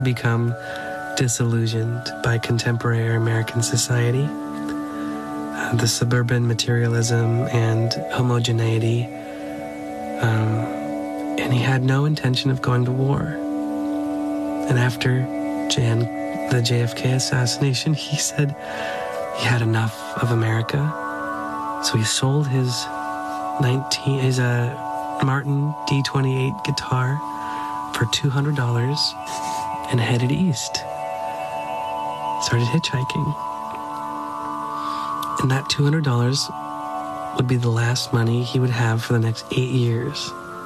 become disillusioned by contemporary American society. The suburban materialism and homogeneity, and he had no intention of going to war. And after the JFK assassination, he said he had enough of America. So he sold his Martin D28 guitar for $200 and headed east. Started hitchhiking. And that $200 would be the last money he would have for the next 8 years.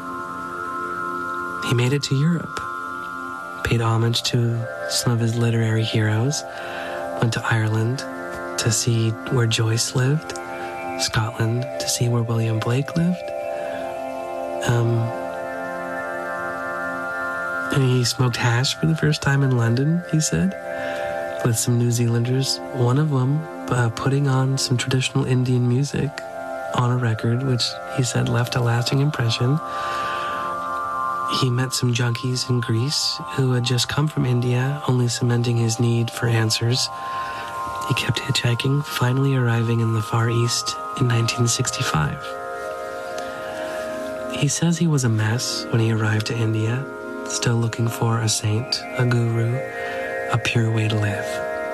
He made it to Europe, paid homage to some of his literary heroes, went to Ireland to see where Joyce lived, Scotland to see where William Blake lived. And he smoked hash for the first time in London, he said, with some New Zealanders, one of them putting on some traditional Indian music on a record, which he said left a lasting impression. He met some junkies in Greece who had just come from India, only cementing his need for answers. He kept hitchhiking, finally arriving in the Far East in 1965. He says he was a mess when he arrived to India, still looking for a saint, a guru, a pure way to live.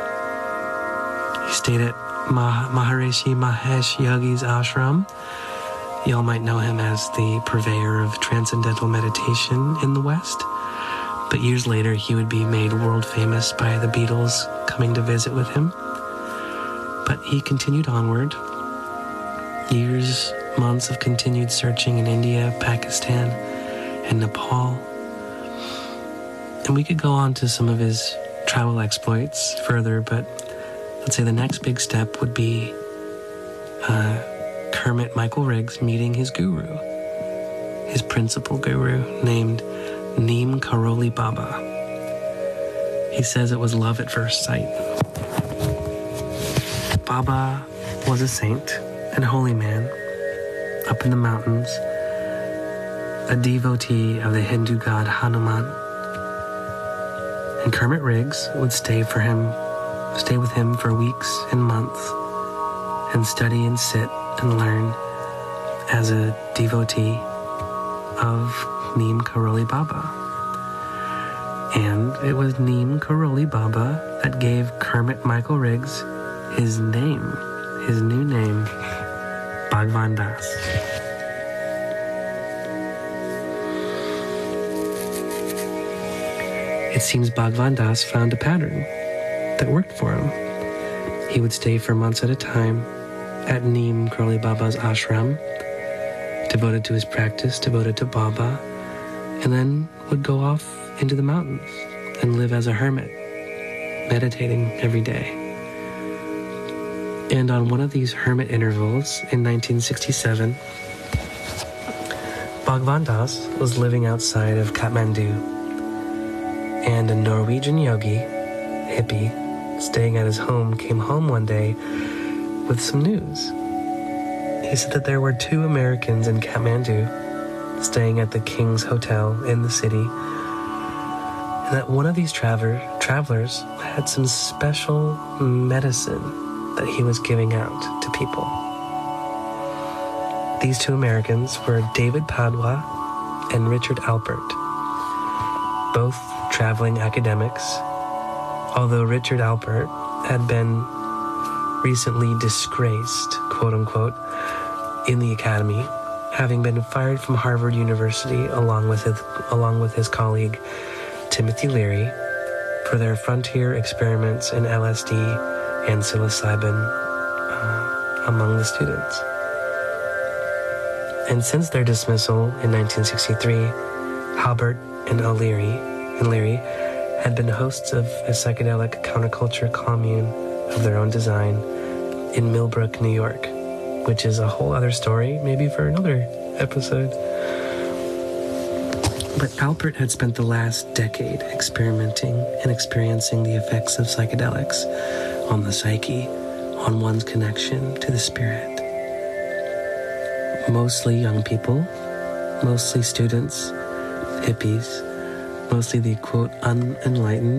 He stayed at Maharishi Mahesh Yogi's ashram. Y'all might know him as the purveyor of transcendental meditation in the West. But years later, he would be made world famous by the Beatles coming to visit with him. But he continued onward. Years, months of continued searching in India, Pakistan, and Nepal. And we could go on to some of his travel exploits further, but let's say the next big step would be Kermit Michael Riggs meeting his guru, his principal guru, named Neem Karoli Baba. He says it was love at first sight. Baba was a saint and holy man up in the mountains, a devotee of the Hindu god Hanuman. And Kermit Riggs would stay with him for weeks and months and study and sit and learn as a devotee of Neem Karoli Baba. And it was Neem Karoli Baba that gave Kermit Michael Riggs his name, his new name, Bhagwan Das. It seems Bhagwan Das found a pattern that worked for him. He would stay for months at a time at Neem Karoli Baba's ashram, devoted to his practice, devoted to Baba, and then would go off into the mountains and live as a hermit, meditating every day. And on one of these hermit intervals in 1967, Bhagwan Das was living outside of Kathmandu, and a Norwegian yogi, hippie, staying at his home, came home one day with some news. He said that there were 2 Americans in Kathmandu staying at the King's Hotel in the city, and that one of these travelers had some special medicine that he was giving out to people. These 2 Americans were David Padwa and Richard Alpert, both traveling academics, although Richard Alpert had been recently disgraced, quote-unquote, in the academy, having been fired from Harvard University along with his colleague Timothy Leary for their frontier experiments in LSD and psilocybin among the students. And since their dismissal in 1963, Halbert and Leary had been hosts of a psychedelic counterculture commune of their own design in Millbrook, New York, which is a whole other story, maybe for another episode. But Alpert had spent the last decade experimenting and experiencing the effects of psychedelics on the psyche, on one's connection to the spirit. Mostly young people, mostly students, hippies, mostly the quote unenlightened